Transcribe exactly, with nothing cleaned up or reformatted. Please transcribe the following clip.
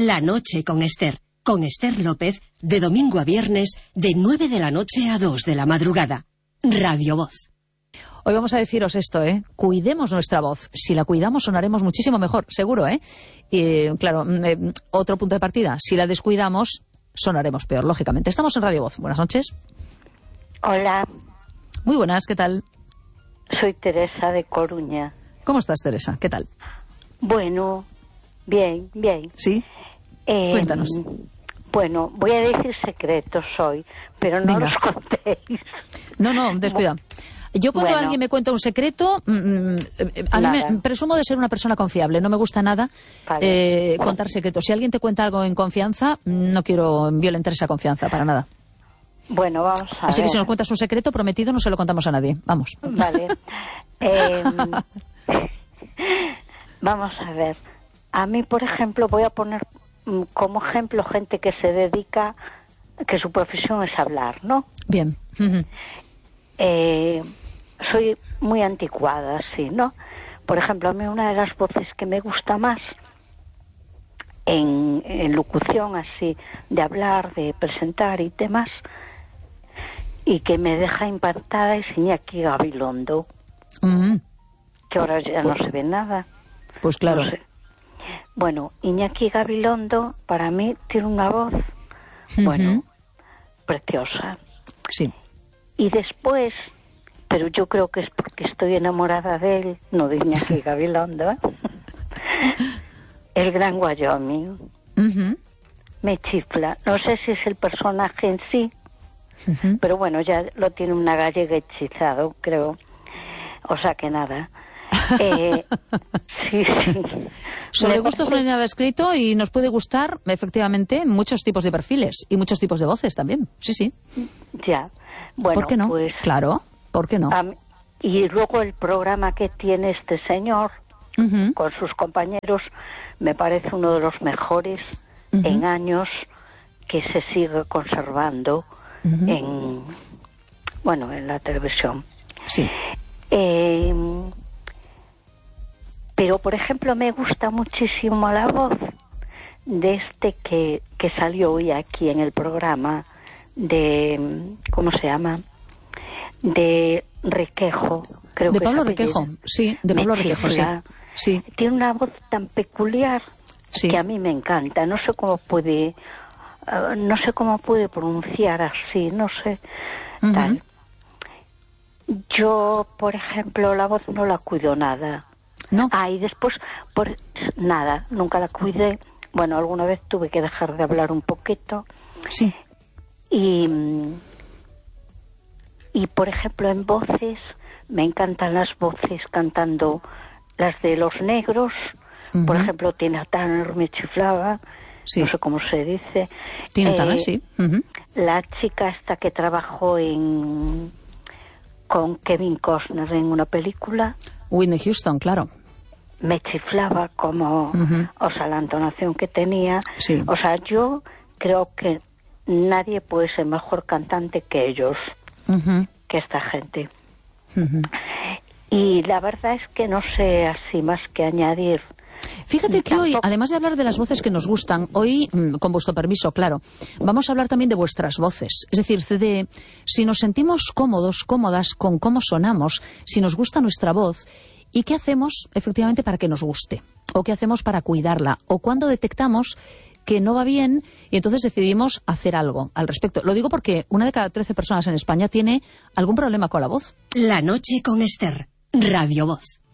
La noche con Esther. Con Esther López, de domingo a viernes, de nueve de la noche a dos de la madrugada. Radio Voz. Hoy vamos a deciros esto, ¿eh? Cuidemos nuestra voz. Si la cuidamos, sonaremos muchísimo mejor, seguro, ¿eh? Y, claro, eh, otro punto de partida. Si la descuidamos, sonaremos peor, lógicamente. Estamos en Radio Voz. Buenas noches. Hola. Muy buenas, ¿qué tal? Soy Teresa de Coruña. ¿Cómo estás, Teresa? ¿Qué tal? Bueno, bien, bien. ¿Sí? Eh, Cuéntanos. Bueno, voy a decir secretos hoy, pero no Venga. los contéis. No, no, descuida. Yo cuando Bueno. alguien me cuenta un secreto, mm, a mí Nada. me presumo de ser una persona confiable. No me gusta nada Vale. eh, contar secretos. Si alguien te cuenta algo en confianza, no quiero violentar esa confianza para nada. Bueno, vamos a Así ver. que si nos cuentas un secreto prometido, no se lo contamos a nadie. Vamos. Vale. Eh, vamos a ver. A mí, por ejemplo, voy a poner mm, como ejemplo gente que se dedica, que su profesión es hablar, ¿no? Bien. Ujú. Eh, soy muy anticuada, sí, ¿no? Por ejemplo, a mí una de las voces que me gusta más en, en locución, así, de hablar, de presentar y demás, y que me deja impactada es Iñaki Gabilondo, Ujú. que ahora ya no se ve nada. Pues claro. No sé. Bueno, Iñaki Gabilondo para mí tiene una voz, bueno, Ujú. preciosa. Sí. Y después, pero yo creo que es porque estoy enamorada de él, no de Iñaki Gabilondo, ¿eh? El Gran Wyoming Ujú. me chifla. No sé si es el personaje en sí, Ujú. pero bueno, ya lo tiene una gallega hechizado, creo. O sea que nada. Eh, sí, sí. Sobre Me gustos no parece- hay nada escrito y nos puede gustar, efectivamente, muchos tipos de perfiles y muchos tipos de voces también. Sí, sí. Ya. Bueno, ¿Por qué no? pues... Claro, ¿por qué no? a mí- y luego el programa que tiene este señor Ujú. con sus compañeros me parece uno de los mejores Ujú. en años, que se sigue conservando Ujú. en, bueno, en la televisión. Sí. Eh, pero, por ejemplo, me gusta muchísimo la voz de este que, que salió hoy aquí en el programa de, ¿cómo se llama? De Requejo, creo De que Pablo es apellido. Requejo, sí, de Me Pablo Requejo, sí. chifla. Sí, Tiene una voz tan peculiar sí. que a mí me encanta. No sé cómo puede, eh, no sé cómo puede pronunciar así, no sé, Ujú. tal. Yo, por ejemplo, la voz no la cuido nada. No. Ah, y después, por nada, nunca la cuidé. Bueno, alguna vez tuve que dejar de hablar un poquito. Sí. Y, mm, y por ejemplo, en voces, me encantan las voces cantando las de los negros. Por Ujú. ejemplo, Tina Turner me chiflaba, Sí. no sé cómo se dice. Tina Eh, Turner, sí. Ujú. La chica esta que trabajó en con Kevin Costner en una película, Whitney Houston, claro. me chiflaba como, Ujú. o sea, la entonación que tenía. Sí. O sea, yo creo que nadie puede ser mejor cantante que ellos, Ujú. que esta gente. Ujú. Y la verdad es que no sé así más que añadir. Fíjate que hoy, Tampoco- además de hablar de las voces que nos gustan, hoy, mm, con vuestro permiso, claro, vamos a hablar también de vuestras voces. Es decir, de si nos sentimos cómodos, cómodas con cómo sonamos, si nos gusta nuestra voz, y qué hacemos, efectivamente, para que nos guste, o qué hacemos para cuidarla, o cuando detectamos que no va bien y entonces decidimos hacer algo al respecto. Lo digo porque una de cada trece personas en España tiene algún problema con la voz. La noche con Esther. Radio Voz.